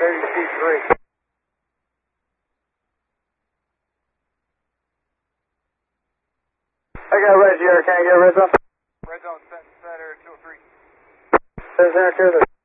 Ready to P3. I got red here. Can I get red zone? Red zone center 203. Center 203.